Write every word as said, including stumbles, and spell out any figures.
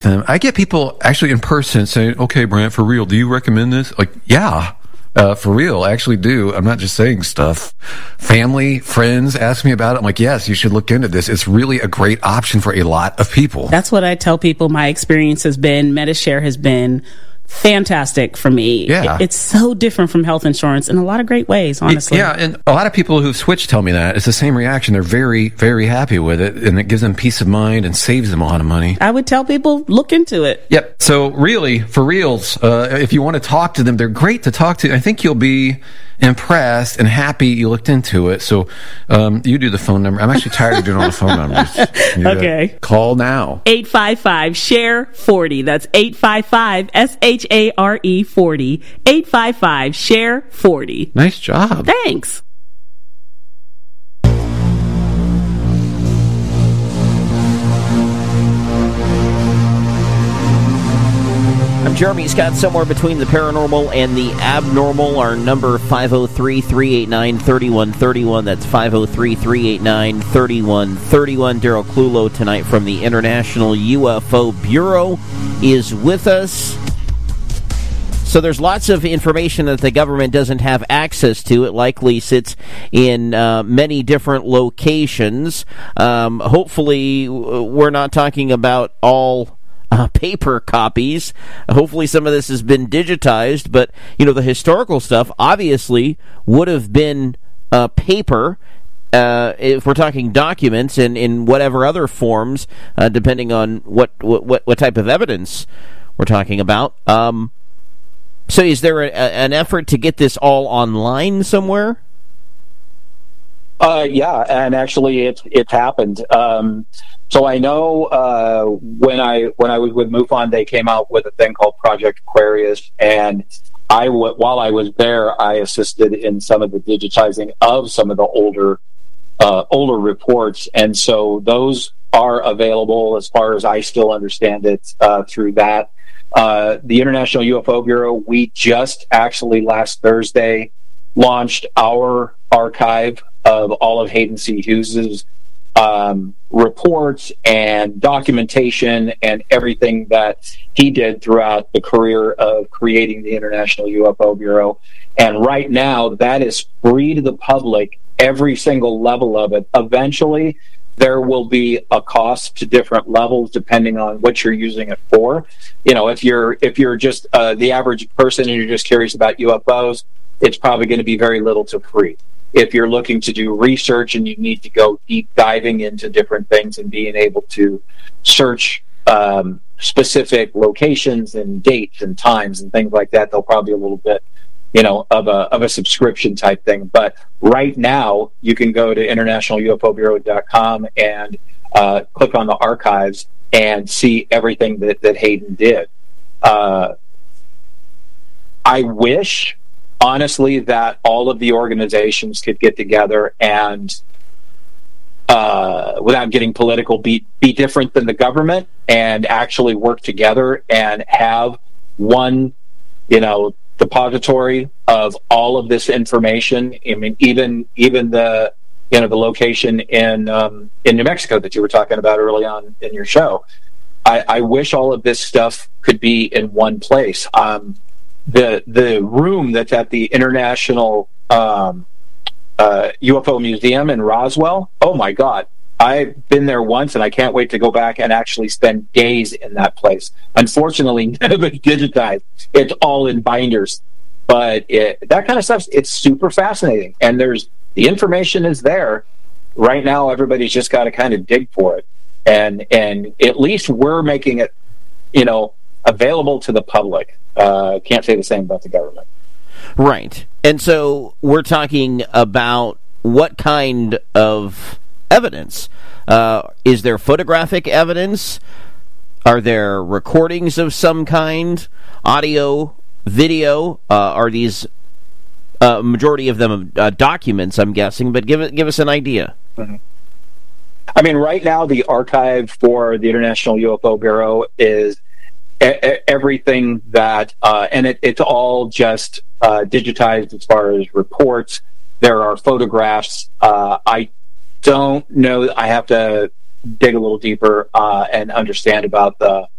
them. I get people actually in person saying, okay, Brant, for real, do you recommend this? Like, yeah. Uh, for real, I actually do. I'm not just saying stuff. Family, friends ask me about it. I'm like, yes, you should look into this. It's really a great option for a lot of people. That's what I tell people my experience has been. Medi-Share has been fantastic for me. Yeah. It's so different from health insurance in a lot of great ways, honestly. Yeah, and a lot of people who've switched tell me that. It's the same reaction. They're very, very happy with it, and it gives them peace of mind and saves them a lot of money. I would tell people, look into it. Yep. So really, for reals, uh, if you want to talk to them, they're great to talk to. I think you'll be impressed and happy you looked into it. So um, you do the phone number. I'm actually tired of doing all the phone numbers. You okay. Call now. eight five five, S H A R E, forty. That's eight five five, S H A R E, forty. eight five five, S H A R E, forty. Nice job. Thanks. I'm Jeremy Scott, somewhere between the paranormal and the abnormal. Our number, five oh three, three eight nine, three one three one. That's five oh three, three eight nine, three one three one. Daryl Clulow tonight from the International U F O Bureau is with us. So there's lots of information that the government doesn't have access to. It likely sits in uh, many different locations. Um, hopefully, we're not talking about all Uh, paper copies. Hopefully some of this has been digitized, but you know, the historical stuff obviously would have been uh, paper uh, if we're talking documents and in whatever other forms, uh, depending on what, what what type of evidence we're talking about. Um, so is there a, a, an effort to get this all online somewhere? Uh, yeah, and actually it's it's happened. Um, so I know uh, when I when I was with MUFON, they came out with a thing called Project Aquarius, and I w- while I was there, I assisted in some of the digitizing of some of the older uh, older reports, and so those are available, as far as I still understand it, uh, through that. Uh, the International U F O Bureau, we just actually last Thursday launched our archive of all of Hayden C. Hughes's um, reports and documentation and everything that he did throughout the career of creating the International U F O Bureau. And right now, that is free to the public, every single level of it. Eventually, there will be a cost to different levels depending on what you're using it for. You know, if you're if you're just uh, the average person and you're just curious about U F Os, it's probably going to be very little to free. If you're looking to do research and you need to go deep diving into different things and being able to search um, specific locations and dates and times and things like that, they'll probably be a little bit, you know, of a of a subscription type thing. But right now, you can go to international U F O bureau dot com and uh, click on the archives and see everything that, that Hayden did. Uh, I wish, honestly, that all of the organizations could get together and, uh, without getting political, be be different than the government and actually work together and have one, you know, depository of all of this information. I mean, even even the you know the location in um, in New Mexico that you were talking about early on in your show. I, I wish all of this stuff could be in one place. Um, the the room that's at the International um, uh, U F O Museum in Roswell. Oh my God. I've been there once, and I can't wait to go back and actually spend days in that place. Unfortunately, none of it's digitized. It's all in binders. But it, that kind of stuff, it's super fascinating. And there's the information is there. Right now, everybody's just got to kind of dig for it. And and at least we're making it, you know, available to the public. Uh, can't say the same about the government. Right. And so we're talking about what kind of evidence? Uh, is there photographic evidence? Are there recordings of some kind? Audio, video? Uh, are these uh, majority of them uh, documents? I'm guessing, but give it, give us an idea. Mm-hmm. I mean, right now the archive for the International U F O Bureau is e- everything that, uh, and it, it's all just uh, digitized as far as reports. There are photographs. Uh, I don't know. I have to dig a little deeper uh, and understand about the